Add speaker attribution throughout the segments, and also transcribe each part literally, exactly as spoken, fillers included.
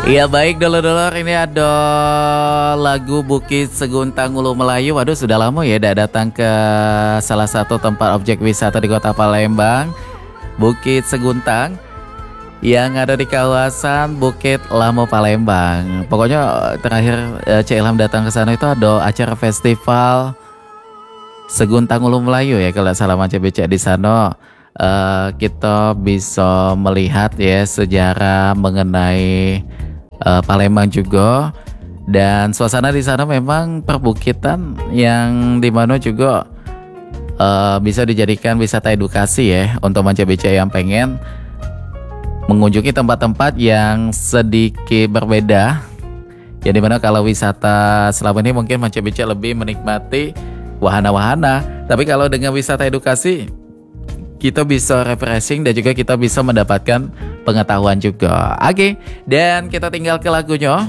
Speaker 1: Iya baik dulur-dulur, ini ada lagu Bukit Seguntang Ulu Melayu. Waduh sudah lama ya tidak datang ke salah satu tempat objek wisata di kota Palembang, Bukit Seguntang, yang ada di kawasan Bukit Lamo Palembang. Pokoknya terakhir eh, Cik Ilham datang ke sana itu ada acara festival Seguntang Ulu Melayu ya kalau salah macam becek di sana. Uh, kita bisa melihat ya sejarah mengenai uh, Palembang juga, dan suasana di sana memang perbukitan yang dimana juga uh, bisa dijadikan wisata edukasi ya untuk manca becek yang pengen mengunjungi tempat-tempat yang sedikit berbeda. Ya dimana kalau wisata selama ini mungkin manca becek lebih menikmati wahana-wahana, tapi kalau dengan wisata edukasi kita bisa refreshing dan juga kita bisa mendapatkan pengetahuan juga. Oke, dan kita tinggal ke lagunya.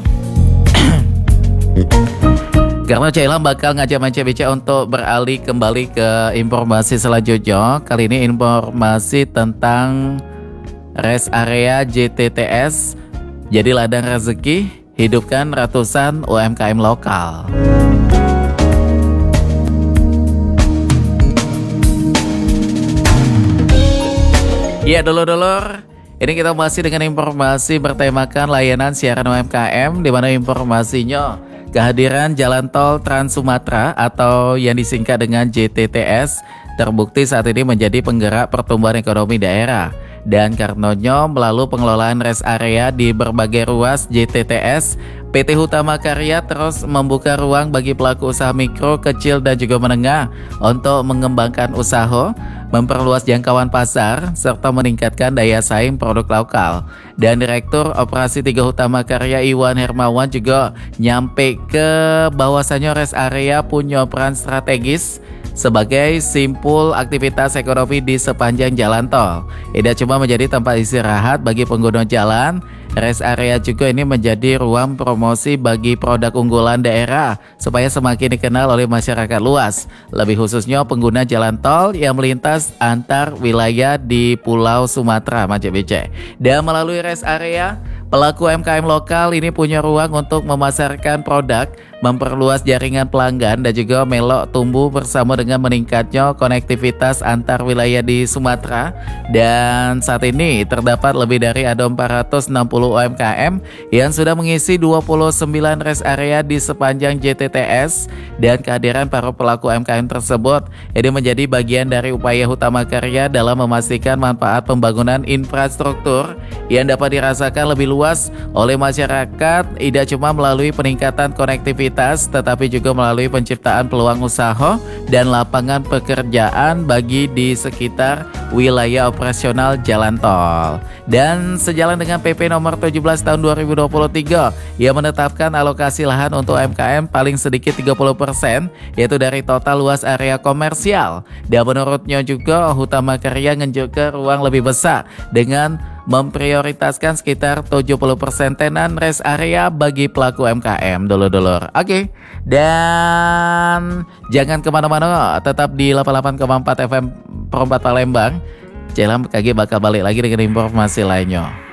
Speaker 1: Karena Cik Ilham bakal ngajak manca becek untuk beralih kembali ke informasi selanjutnya. Kali ini informasi tentang rest area J T T S. Jadi ladang rezeki, hidupkan ratusan U M K M lokal. Ya dulur-dulur, ini kita masih dengan informasi bertemakan layanan siaran U M K M, di mana informasinya kehadiran Jalan Tol Trans Sumatera atau yang disingkat dengan J T T S terbukti saat ini menjadi penggerak pertumbuhan ekonomi daerah. Dan karenanya melalui pengelolaan rest area di berbagai ruas J T T S, P T Hutama Karya terus membuka ruang bagi pelaku usaha mikro, kecil dan juga menengah untuk mengembangkan usaha, memperluas jangkauan pasar, serta meningkatkan daya saing produk lokal. Dan Direktur Operasi tiga Hutama Karya Iwan Hermawan juga nyampe ke bahwasannya rest area punya peran strategis sebagai simpul aktivitas ekonomi di sepanjang jalan tol. Tidak cuma menjadi tempat istirahat bagi pengguna jalan, rest area juga ini menjadi ruang promosi bagi produk unggulan daerah supaya semakin dikenal oleh masyarakat luas, lebih khususnya pengguna jalan tol yang melintas antar wilayah di Pulau Sumatera, manca becek. Dan melalui rest area, pelaku U M K M lokal ini punya ruang untuk memasarkan produk, memperluas jaringan pelanggan, dan juga melok tumbuh bersama dengan meningkatnya konektivitas antar wilayah di Sumatera. Dan saat ini terdapat lebih dari ada empat ratus enam puluh U M K M yang sudah mengisi dua puluh sembilan rest area di sepanjang J T T S, dan kehadiran para pelaku U M K M tersebut ini menjadi bagian dari upaya Hutama Karya dalam memastikan manfaat pembangunan infrastruktur yang dapat dirasakan lebih luas oleh masyarakat, tidak cuma melalui peningkatan konektivitas tetapi juga melalui penciptaan peluang usaha dan lapangan pekerjaan bagi di sekitar wilayah operasional jalan tol. Dan sejalan dengan P P nomor tujuh belas tahun dua ribu dua puluh tiga yang menetapkan alokasi lahan untuk U M K M paling sedikit tiga puluh persen, yaitu dari total luas area komersial. Dan menurutnya juga Hutama Karya ngejuk ruang lebih besar dengan memprioritaskan sekitar tujuh puluh persen tenan rest area bagi pelaku U M K M, dulur-dulur. Oke, dan jangan kemana-mana, tetap di delapan puluh delapan koma empat F M Perempat Palembang. Cik Ilham K G bakal balik lagi dengan informasi lainnya.